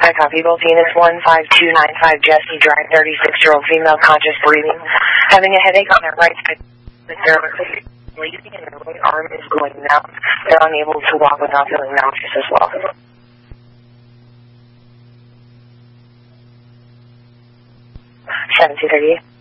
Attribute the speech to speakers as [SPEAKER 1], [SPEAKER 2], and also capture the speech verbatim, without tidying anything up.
[SPEAKER 1] I copy both units. one five two nine five Jesse Drive, thirty-six-year-old female, conscious, breathing, having a headache on their right side. They're lazy and their right arm is going numb. They're unable to walk without feeling nauseous as well. seventeen thirty-eight.